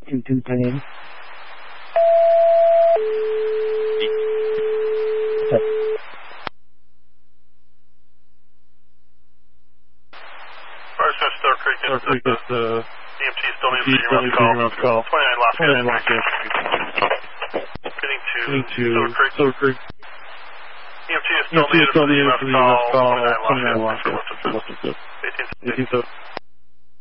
210. Star Creek is the EMT still needs to be call. 29 Lafayette Street. Getting to Silver Creek. EMT is still needed for the EMS call. 29 Lafayette. 18.